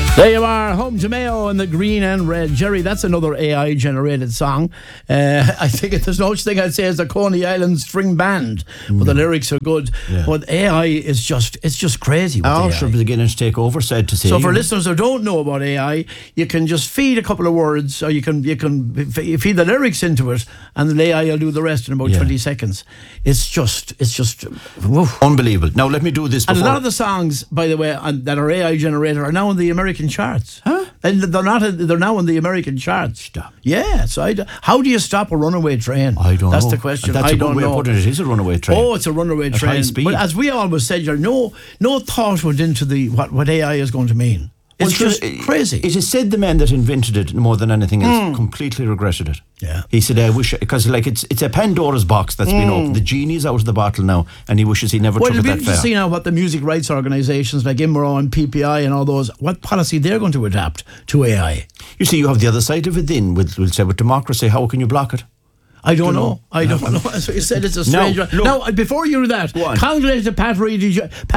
There you are, Home to Mayo and the Green and Red. Jerry, that's another AI generated song. I think there's no such thing I'd say as a Coney Island string band, but the lyrics are good. Yeah. But AI is just crazy. Our should be beginning to take over, sad to say. So for listeners who don't know about AI, you can just feed a couple of words, or you can feed the lyrics into it, and the AI will do the rest in about 20 seconds. It's just woof. Unbelievable. Now let me do this before. And a lot of the songs, by the way, that are AI generated are now in the American charts. Huh? And they're now in the American charts. Stop. Yeah. So how do you stop a runaway train? I don't know. That's the question. And that's a good way of putting it. It is a runaway train. Oh, it's a runaway train. High speed. But as we always said, no thought went into what AI is going to mean. It's just crazy. It is said the man that invented it more than anything else completely regretted it. Yeah. He said, I wish, because it's a Pandora's box that's been opened. The genie's out of the bottle now, and he wishes he never took it that far. Well, it'll be interesting now what the music rights organisations like IMRO and PPI and all those, what policy they're going to adapt to AI. You see, you have the other side of it then, with democracy. How can you block it? I don't know. That's what you said. It's a strange one. Now, before you do that, congratulations to Pat Reedy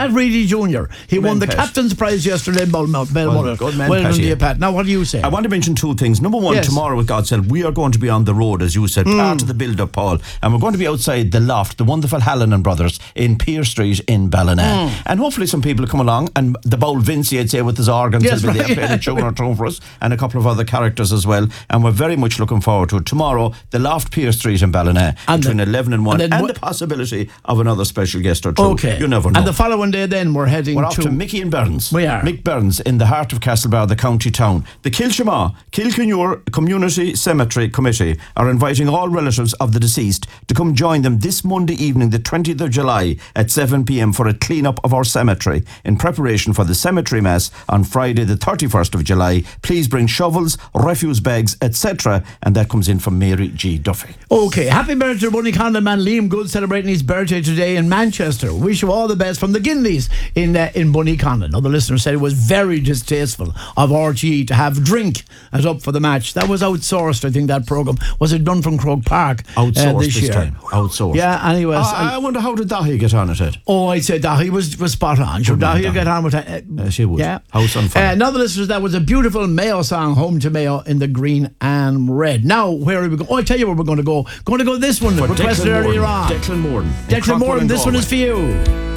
Jr. He won the captain's prize yesterday in Belmullet. Good man, well done to you, Pat. Now, what do you say? I want to mention two things. Number one, tomorrow with God's help, we are going to be on the road, as you said, part of the build-up, Paul. And we're going to be outside the Loft, the wonderful Halloran Brothers in Pier Street in Ballina. And hopefully some people will come along, and the bowl Vinci, I'd say, with his organs, will be there playing a tune or two for us, and a couple of other characters as well. And we're very much looking forward to it. Tomorrow, the Loft, Pier Street in Ballina, between 11 and 1, and the possibility of another special guest or two. Okay. You never know. And the following day then we're off to Mickey and Burns. We are. Mick Burns in the heart of Castlebar, the county town. The Kilshama Kilkenure Community Cemetery Committee are inviting all relatives of the deceased to come join them this Monday evening, the 20th of July at 7 p.m. for a clean-up of our cemetery in preparation for the cemetery mass on Friday the 31st of July. Please bring shovels, refuse bags, etc. And that comes in from Mary G. Duffy. Okay, happy birthday to Bunny Conlon man Liam Good, celebrating his birthday today in Manchester. Wish you all the best from the Ginleys in Bunny Conlon. Another listener said it was very distasteful of RTE to have drink as up for the match. That was outsourced, I think, that programme. Was it done from Croke Park outsourced this year? Time. Outsourced. Yeah, anyways. I wonder how did Dahi get on at it? Oh, I'd say Dahi was spot on. Sure, Dahi will get on with it. She would. Yeah. House on fire. Another listener, that was a beautiful Mayo song, Home to Mayo in the Green and Red. Now, where are we going? Oh, I tell you where we're going to go. Going to go this one. For requested earlier on. Declan Moran. Declan Moran, this one is for you.